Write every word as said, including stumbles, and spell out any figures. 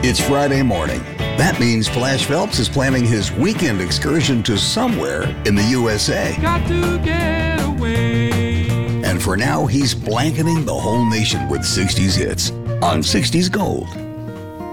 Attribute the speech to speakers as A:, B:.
A: It's Friday morning. That means Flash Phelps is planning his weekend excursion to somewhere in the U S A.
B: Got to get away.
A: And for now, he's blanketing the whole nation with sixties hits on sixties Gold.